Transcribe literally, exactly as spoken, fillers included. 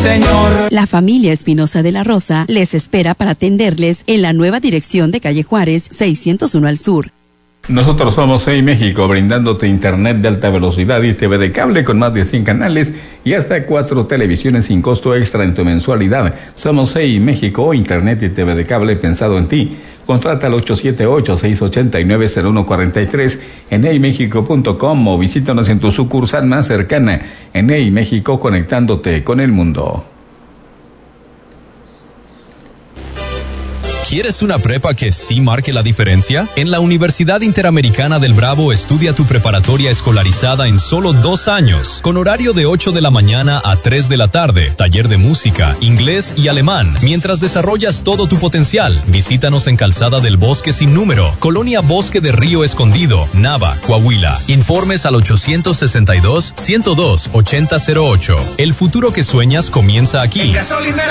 Señor. La familia Espinosa de la Rosa les espera para atenderles en la nueva dirección de calle Juárez, seiscientos uno al sur. Nosotros somos Hey México, brindándote internet de alta velocidad y T V de cable con más de cien canales y hasta cuatro televisiones sin costo extra en tu mensualidad. Somos Hey México, internet y T V de cable pensado en ti. Contrata al ocho siete ocho, seis ocho nueve, cero uno cuatro tres en hey mexico punto com o visítanos en tu sucursal más cercana. En Hey México, conectándote con el mundo. ¿Quieres una prepa que sí marque la diferencia? En la Universidad Interamericana del Bravo estudia tu preparatoria escolarizada en solo dos años, con horario de ocho de la mañana a tres de la tarde, taller de música, inglés y alemán, mientras desarrollas todo tu potencial. Visítanos en Calzada del Bosque sin número, Colonia Bosque de Río Escondido, Nava, Coahuila. Informes al ochocientos sesenta y dos, ciento dos, ochenta cero ocho. El futuro que sueñas comienza aquí. En Gasolinera